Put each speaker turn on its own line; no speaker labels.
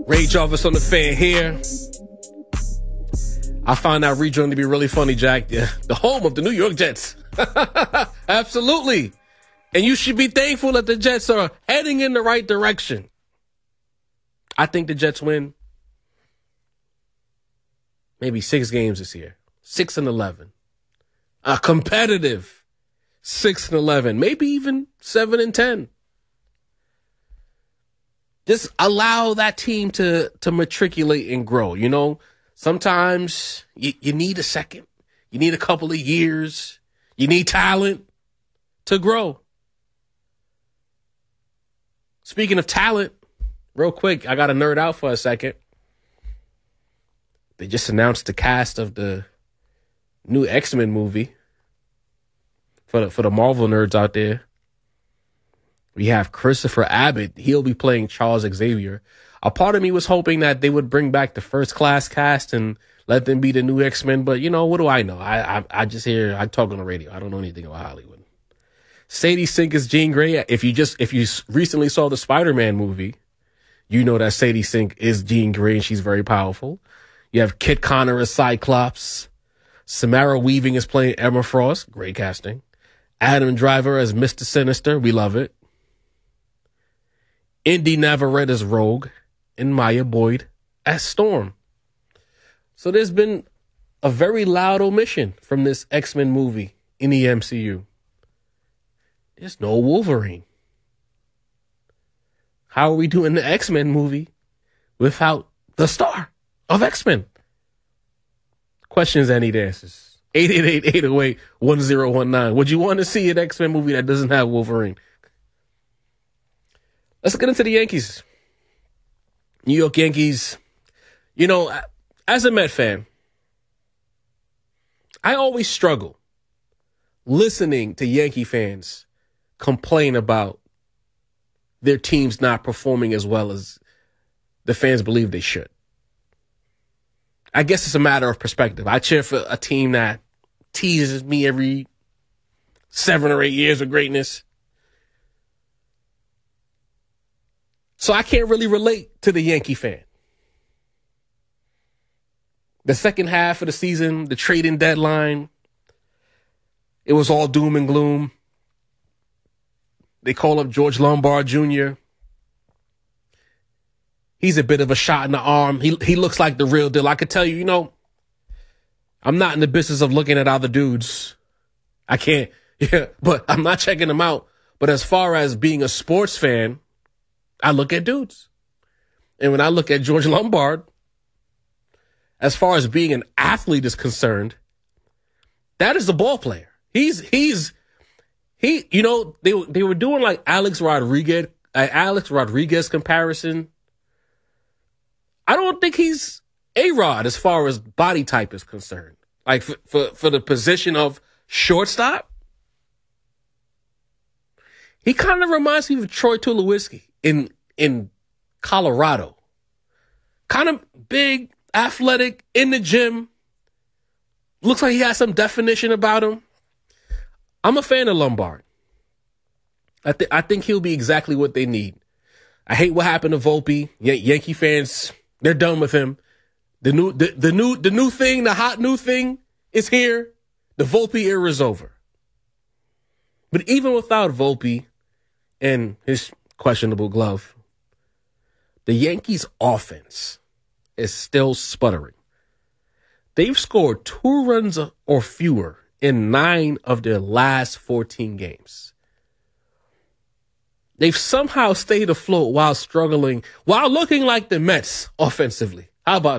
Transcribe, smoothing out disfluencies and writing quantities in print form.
Ray Jarvis on the Fan here. I found that rejoin to be really funny, Jack. Yeah, the home of the New York Jets. Absolutely. And you should be thankful that the Jets are heading in the right direction. I think the Jets win maybe 6 games this year. 6-11. A competitive 6-11. Maybe even 7-10. Just allow that team to matriculate and grow. You know, sometimes you need a second. You need a couple of years. You need talent to grow. Speaking of talent, real quick, I got to nerd out for a second. They just announced the cast of the new X-Men movie for the Marvel nerds out there. We have Christopher Abbott. He'll be playing Charles Xavier. A part of me was hoping that they would bring back the first class cast and let them be the new X-Men. But, you know, what do I know? I just hear, I talk on the radio. I don't know anything about Hollywood. Sadie Sink is Jean Grey. If you recently saw the Spider-Man movie, you know that Sadie Sink is Jean Grey and she's very powerful. You have Kit Connor as Cyclops. Samara Weaving is playing Emma Frost. Great casting. Adam Driver as Mr. Sinister. We love it. Indy Navarrete as Rogue. And Maya Boyd as Storm. So there's been a very loud omission from this X-Men movie in the MCU. There's no Wolverine. How are we doing the X-Men movie without the star of X-Men? Questions that need answers. 888-808-1019. Would you want to see an X-Men movie that doesn't have Wolverine? Let's get into the Yankees. New York Yankees. You know, as a Met fan, I always struggle listening to Yankee fans complain about their teams not performing as well as the fans believe they should. I guess it's a matter of perspective. I cheer for a team that teases me every 7 or 8 years of greatness. So I can't really relate to the Yankee fan. The second half of the season, the trading deadline, it was all doom and gloom. They call up George Lombard Jr. He's a bit of a shot in the arm. He looks like the real deal. I could tell you, you know, I'm not in the business of looking at other dudes. I can't, but I'm not checking them out. But as far as being a sports fan, I look at dudes. And when I look at George Lombard, as far as being an athlete is concerned, that is a ball player. He, you know, they were doing like Alex Rodriguez comparison. I don't think he's A-Rod as far as body type is concerned. Like for the position of shortstop, he kind of reminds me of Troy Tulowitzki in Colorado. Kind of big, athletic, in the gym. Looks like he has some definition about him. I'm a fan of Lombard. I think he'll be exactly what they need. I hate what happened to Volpe. Yankee fans, they're done with him. The new thing, the hot new thing is here. The Volpe era is over. But even without Volpe and his questionable glove, the Yankees' offense is still sputtering. They've scored 2 runs or fewer in 9 of their last 14 games. They've somehow stayed afloat while struggling, while looking like the Mets offensively. How about